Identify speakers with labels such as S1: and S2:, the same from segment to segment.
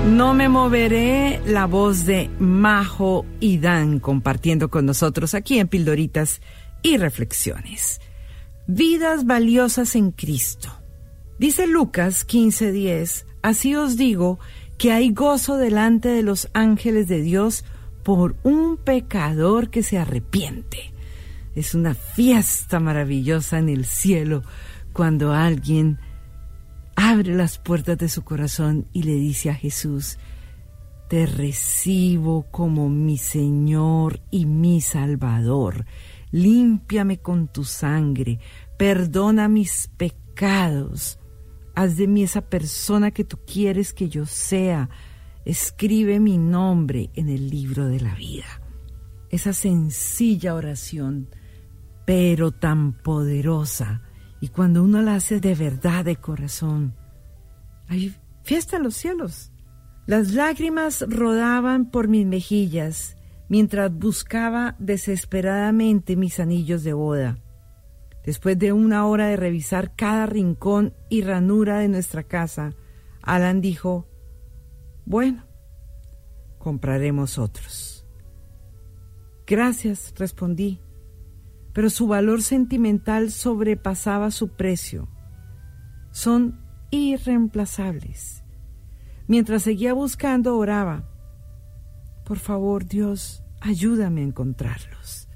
S1: No me moveré, la voz de Majo y Dan compartiendo con nosotros aquí en Pildoritas y Reflexiones. Vidas valiosas en Cristo. Dice Lucas 15:10, así os digo que hay gozo delante de los ángeles de Dios por un pecador que se arrepiente. Es una fiesta maravillosa en el cielo cuando alguien abre las puertas de su corazón y le dice a Jesús, te recibo como mi Señor y mi Salvador. Límpiame con tu sangre, perdona mis pecados. Haz de mí esa persona que tú quieres que yo sea. Escribe mi nombre en el libro de la vida. Esa sencilla oración, pero tan poderosa. Y cuando uno la hace de verdad, de corazón, hay fiesta en los cielos. Las lágrimas rodaban por mis mejillas mientras buscaba desesperadamente mis anillos de boda. Después de 1 hora de revisar cada rincón y ranura de nuestra casa, Alan dijo, bueno, compraremos otros. Gracias, respondí. Pero su valor sentimental sobrepasaba su precio. Son irreemplazables. Mientras seguía buscando, oraba. Por favor, Dios, ayúdame a encontrarlos.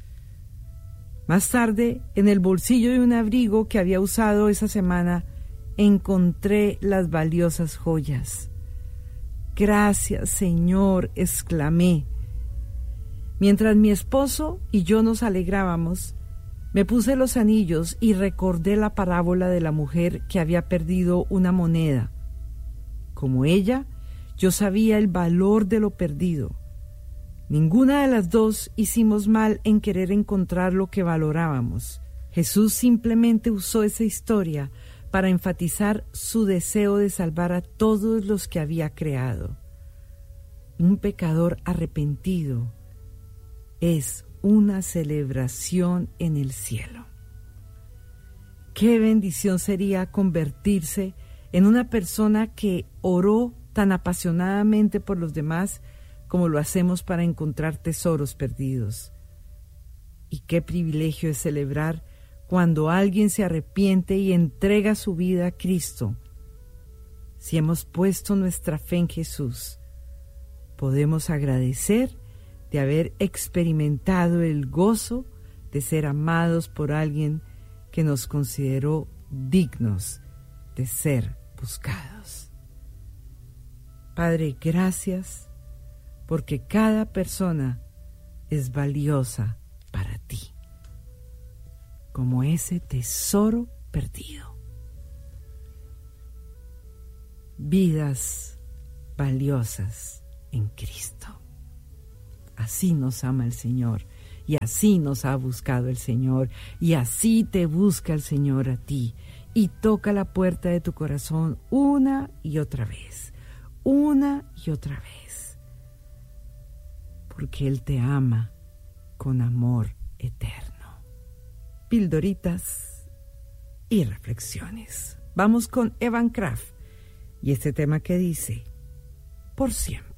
S1: Más tarde, en el bolsillo de un abrigo que había usado esa semana, encontré las valiosas joyas. Gracias, Señor, exclamé. Mientras mi esposo y yo nos alegrábamos, me puse los anillos y recordé la parábola de la mujer que había perdido una moneda. Como ella, yo sabía el valor de lo perdido. Ninguna de las dos hicimos mal en querer encontrar lo que valorábamos. Jesús simplemente usó esa historia para enfatizar su deseo de salvar a todos los que había creado. Un pecador arrepentido es una celebración en el cielo. Qué bendición sería convertirse en una persona que oró tan apasionadamente por los demás como lo hacemos para encontrar tesoros perdidos. Y qué privilegio es celebrar cuando alguien se arrepiente y entrega su vida a Cristo. Si hemos puesto nuestra fe en Jesús, podemos agradecer de haber experimentado el gozo de ser amados por alguien que nos consideró dignos de ser buscados. Padre, gracias porque cada persona es valiosa para ti, como ese tesoro perdido. Vidas valiosas en Cristo. Así nos ama el Señor, y así nos ha buscado el Señor, y así te busca el Señor a ti, y toca la puerta de tu corazón una y otra vez, porque Él te ama con amor eterno. Pildoritas y reflexiones. Vamos con Evan Kraft y este tema que dice, por siempre.